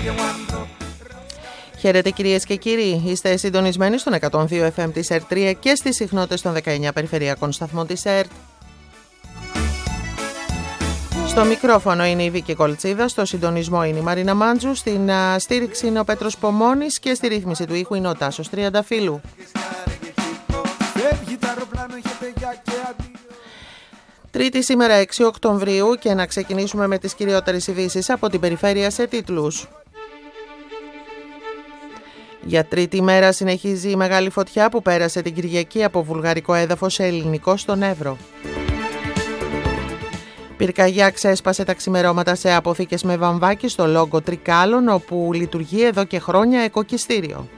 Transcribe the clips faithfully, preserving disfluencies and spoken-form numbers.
Χαίρετε κυρίες και κύριοι, είστε συντονισμένοι στον εκατόν δύο εφ εμ της ΕΡΤ τρία και στις συχνότητες των δεκαεννιά περιφερειακών σταθμών της ΕΡΤ. Στο μικρόφωνο είναι η Βίκη Κολτσίδα, στο συντονισμό είναι η Μαρίνα Μάντζου, στην α, στήριξη είναι ο Πέτρος Πομώνης και στη ρύθμιση του ήχου είναι ο Τάσος Τριανταφύλου. Τρίτη σήμερα έξι Οκτωβρίου και να ξεκινήσουμε με τις κυριότερες ειδήσεις από την περιφέρεια σε τίτλους. Για τρίτη μέρα συνεχίζει η μεγάλη φωτιά που πέρασε την Κυριακή από βουλγαρικό έδαφος σε ελληνικό στον Εύρο. Πυρκαγιά ξέσπασε τα ξημερώματα σε αποθήκες με βαμβάκι στο Λόγκο Τρικάλων, όπου λειτουργεί εδώ και χρόνια εκοκιστήριο.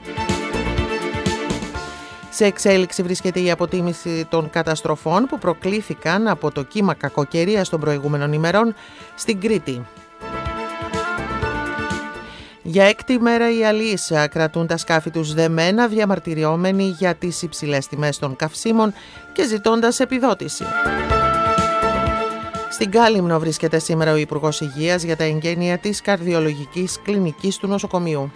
Σε εξέλιξη βρίσκεται η αποτίμηση των καταστροφών που προκλήθηκαν από το κύμα κακοκαιρίας των προηγούμενων ημερών στην Κρήτη. Για έκτη μέρα οι αλλοίς κρατούν τα σκάφη τους δεμένα, διαμαρτυριόμενοι για τις υψηλές τιμές των καυσίμων και ζητώντας επιδότηση. Στην Κάλυμνο βρίσκεται σήμερα ο Υπουργός Υγείας για τα εγγένεια της καρδιολογικής κλινικής του νοσοκομείου.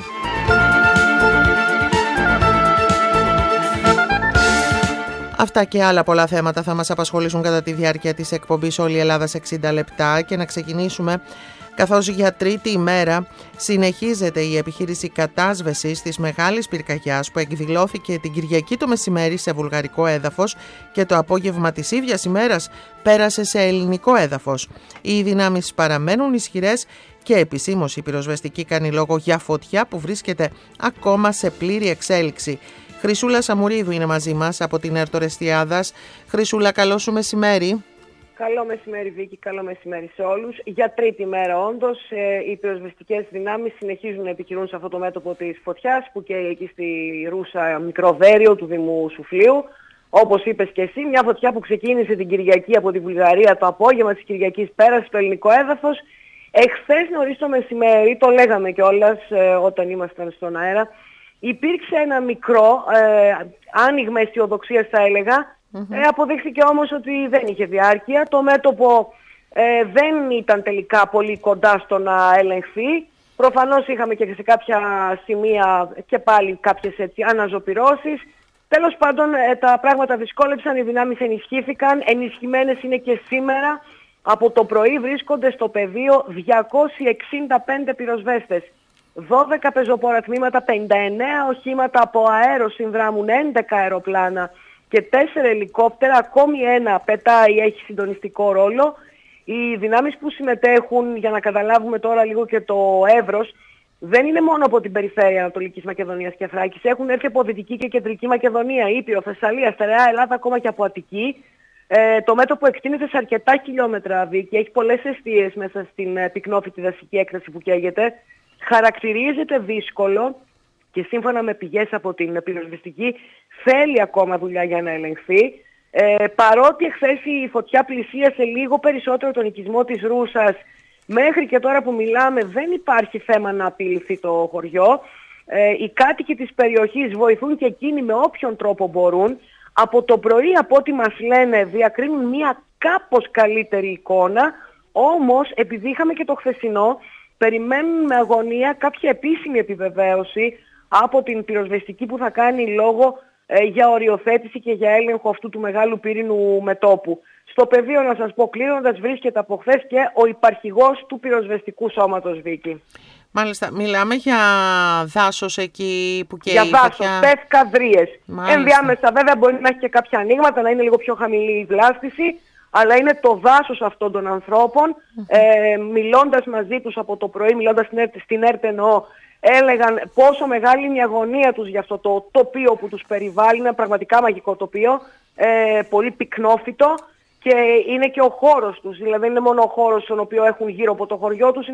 Αυτά και άλλα πολλά θέματα θα μας απασχολήσουν κατά τη διάρκεια της εκπομπής Όλη η Ελλάδα σε εξήντα λεπτά και να ξεκινήσουμε καθώς για τρίτη ημέρα συνεχίζεται η επιχείρηση κατάσβεσης της μεγάλης πυρκαγιάς που εκδηλώθηκε την Κυριακή το μεσημέρι σε βουλγαρικό έδαφος και το απόγευμα της ίδιας ημέρας πέρασε σε ελληνικό έδαφος. Οι δυνάμεις παραμένουν ισχυρές και επισήμως η πυροσβεστική κάνει λόγο για φωτιά που βρίσκεται ακόμα σε πλήρη εξέλιξη. Χρυσούλα Σαμουρίδου είναι μαζί μας από την ΕΡΤ Ορεστιάδας. Χρυσούλα, καλό σου μεσημέρι. Καλό μεσημέρι Βίκη, καλό μεσημέρι σε όλους. Για τρίτη μέρα όντως οι πυροσβεστικές δυνάμεις συνεχίζουν να επιχειρούν σε αυτό το μέτωπο της φωτιάς που και εκεί στη Ρούσα μικρό Βέριο του Δήμου Σουφλίου. Όπως είπες και εσύ, μια φωτιά που ξεκίνησε την Κυριακή από τη Βουλγαρία το απόγευμα της Κυριακής πέρασε στο ελληνικό έδαφος. Εχθές νωρίς το μεσημέρι, το λέγαμε κιόλας όταν ήμασταν στον αέρα, υπήρξε ένα μικρό ε, άνοιγμα αισιοδοξίας θα έλεγα. Mm-hmm. Ε, αποδείχθηκε όμως ότι δεν είχε διάρκεια. Το μέτωπο ε, δεν ήταν τελικά πολύ κοντά στο να ελεγχθεί. Προφανώς είχαμε και σε κάποια σημεία και πάλι κάποιες έτσι αναζωπυρώσεις. Τέλος πάντων ε, τα πράγματα δυσκόλεψαν, οι δυνάμεις ενισχύθηκαν. Ενισχυμένες είναι και σήμερα. Από το πρωί βρίσκονται στο πεδίο διακόσιοι εξήντα πέντε πυροσβέστες. δώδεκα πεζοπόρα τμήματα, πενήντα εννέα οχήματα από αέρο συνδράμουν, έντεκα αεροπλάνα και τέσσερα ελικόπτερα, ακόμη ένα πετάει, έχει συντονιστικό ρόλο. Οι δυνάμεις που συμμετέχουν, για να καταλάβουμε τώρα λίγο και το εύρος, δεν είναι μόνο από την περιφέρεια Ανατολικής Μακεδονίας και Θράκης, έχουν έρθει από Δυτική και Κεντρική Μακεδονία, Ήπειρο, Θεσσαλία, Στερεά Ελλάδα, ακόμα και από Αττική. Ε, το μέτωπο εκτείνεται σε αρκετά χιλιόμετρα, Βίκη, έχει πολλές εστίες μέσα στην ε, πυκνόφυτη δασική έκταση που καίγεται. Χαρακτηρίζεται δύσκολο και σύμφωνα με πηγές από την πυροσβεστική θέλει ακόμα δουλειά για να ελεγχθεί. Ε, παρότι εχθές η φωτιά πλησίασε λίγο περισσότερο τον οικισμό της Ρούσας, μέχρι και τώρα που μιλάμε δεν υπάρχει θέμα να απειληθεί το χωριό. Ε, οι κάτοικοι της περιοχής βοηθούν και εκείνοι με όποιον τρόπο μπορούν. Από το πρωί, από ό,τι μας λένε, διακρίνουν μια κάπως καλύτερη εικόνα, όμως επειδή είχαμε και το χθεσινό, περιμένουν με αγωνία κάποια επίσημη επιβεβαίωση από την πυροσβεστική που θα κάνει λόγο ε, για οριοθέτηση και για έλεγχο αυτού του μεγάλου πύρινου μετώπου. Στο πεδίο, να σας πω κλείνοντας, βρίσκεται από χθες και ο υπαρχηγός του πυροσβεστικού σώματος, Βίκη. Μάλιστα, μιλάμε για δάσος εκεί που καίει. Για δάσος, πες καδρίες. Μάλιστα. Ενδιάμεσα βέβαια μπορεί να έχει και κάποια ανοίγματα, να είναι λίγο πιο χαμηλή η βλάστηση, αλλά είναι το δάσος αυτών των ανθρώπων. Mm-hmm. Ε, μιλώντας μαζί τους από το πρωί, μιλώντας στην ΕΡΤ, στην ΕΡΤ εννοώ, έλεγαν πόσο μεγάλη είναι η αγωνία τους για αυτό το τοπίο που τους περιβάλλει. Είναι πραγματικά μαγικό τοπίο, ε, πολύ πυκνόφυτο και είναι και ο χώρος τους. Δηλαδή δεν είναι μόνο ο χώρος στον οποίο έχουν γύρω από το χωριό τους,